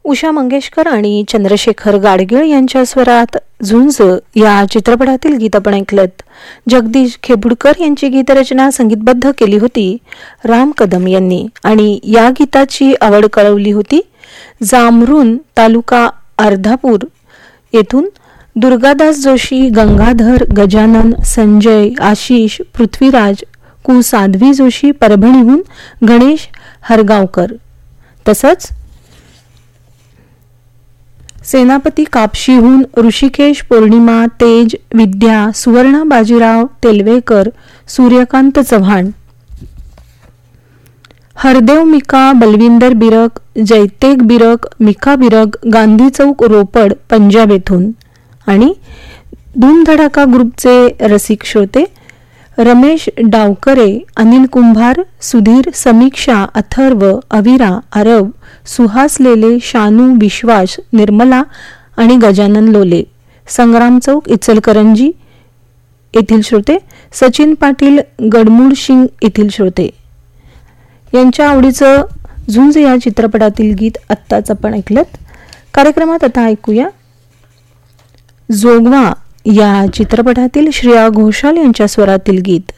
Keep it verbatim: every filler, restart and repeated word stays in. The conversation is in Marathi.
उषा मंगेशकर आणि चंद्रशेखर गाडगीळ यांच्या स्वरात झुंज या चित्रपटातील गीत आपण ऐकलत. जगदीश खेबुडकर यांची गीतरचना संगीतबद्ध केली होती राम कदम यांनी आणि या गीताची आवड कळवली होती जामरुन तालुका अर्धापूर येथून दुर्गादास जोशी, गंगाधर, गजानन, संजय, आशिष, पृथ्वीराज, कु साध्वी जोशी, परभणीहून गणेश हरगावकर, तसंच सेनापती कापशीहून ऋषिकेश, पौर्णिमा, तेज, विद्या, सुवर्णा बाजीराव तेलवेकर, सूर्यकांत चव्हाण, हरदेव मिका, बलविंदर बिरक, जैतेक बिरक, मिका बिरक, गांधी चौक रोपड पंजाब येथून आणि धूमधडाका ग्रुपचे रसिक श्रोते रमेश डावकरे, अनिल कुंभार, सुधीर, समीक्षा, अथर्व, अविरा, अरब, सुहास लेले, शानू, विश्वास, निर्मला आणि गजानन लोले, संग्राम चौक इचलकरंजी येथील श्रोते, सचिन पाटील, गडमुडशिंग येथील श्रोते यांच्या आवडीचं झुंज या चित्रपटातील गीत आत्ताच आपण ऐकलत. कार्यक्रमात आता ऐकूया जोगवा या चित्रपटातील श्रेया घोषाल यांच्या स्वरातील गीत.